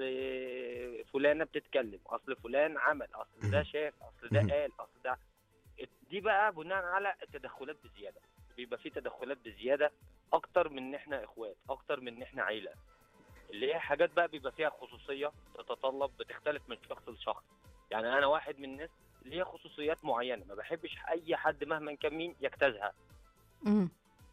فلانة بتتكلم، أصل فلان عمل، أصل ده شاف، أصل ده مهم. قال، أصل ده. دي بقى بناء على التدخلات بزيادة، بيبقى في تدخلات بزيادة أكتر من إن إحنا إخوات، أكتر من إن إحنا عيلة، اللي هي حاجات بقى بيبقى فيها خصوصية تتطلب، بتختلف من شخص لشخص. يعني أنا واحد من الناس ليها خصوصيات معينة، ما بحبش أي حد مهما كان مين يجتازها، مم.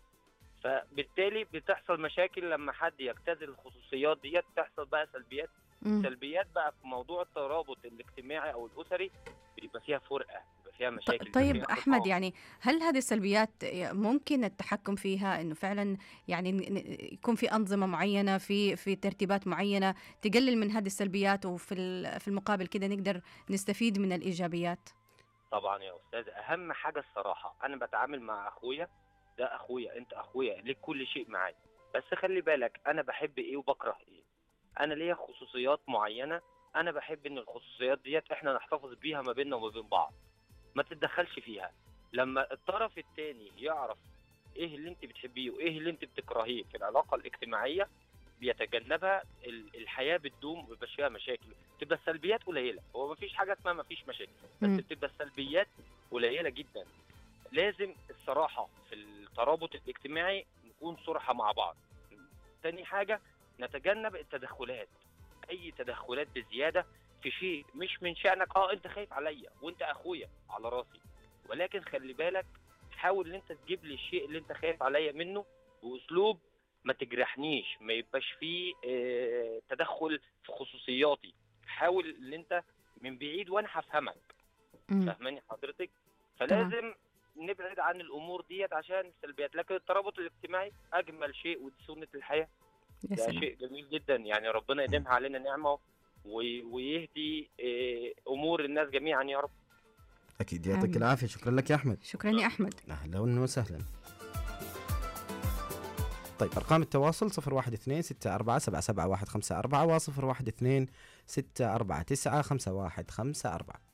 فبالتالي بتحصل مشاكل لما حد يجتاز الخصوصيات ديت، تحصل بقى سلبيات. مم. سلبيات بقى في موضوع الترابط الاجتماعي او الاسري، بيبقى فيها فرقه، بيبقى فيها مشاكل، بيبقى طيب فيها أحمد، خصام. يعني هل هذه السلبيات ممكن التحكم فيها، إنه فعلا يعني يكون في أنظمة معينة، في ترتيبات معينة تقلل من هذه السلبيات، وفي في المقابل كده نقدر نستفيد من الإيجابيات؟ طبعا يا استاذ، اهم حاجه الصراحه. انا بتعامل مع اخويا، ده اخويا، انت اخويا، ليك كل شيء معايا، بس خلي بالك انا بحب ايه وبكره ايه. انا ليا خصوصيات معينه، انا بحب ان الخصوصيات ديت احنا نحتفظ بيها ما بيننا وما بين بعض، ما تتدخلش فيها. لما الطرف التاني يعرف ايه اللي انت بتحبيه وايه اللي انت بتكرهيه في العلاقه الاجتماعيه، بيتجنبها، الحياه بتدوم، ومبيبقاش فيها مشاكل، تبقى السلبيات قليله. هو مفيش حاجه اسمها مفيش مشاكل، بس مم. بتبقى السلبيات قليله جدا. لازم الصراحه في الترابط الاجتماعي، نكون صراحه مع بعض. تاني حاجه، نتجنب التدخلات، اي تدخلات بزياده في شيء مش من شأنك. انت خايف عليا وانت اخويا على راسي، ولكن خلي بالك، حاول ان انت تجيب لي الشيء اللي انت خايف عليا منه باسلوب ما تجرحنيش، ما يبقاش فيه تدخل في خصوصياتي. حاول ان انت من بعيد وانا هفهمك، مم. فاهماني حضرتك؟ تمام. فلازم نبعد عن الامور ديت عشان السلبيات. لكن الترابط الاجتماعي اجمل شيء، ودي سنة الحياة، يا ده سلام. شيء جميل جدا. يعني ربنا يديمها علينا نعمة، ويهدي امور الناس جميعا يا رب. أكيد، يعطيك العافية. شكرا لك يا أحمد. شكرا يا أحمد. أهلا وسهلا. طيب، أرقام التواصل 012-647-77154 و012-649-5154.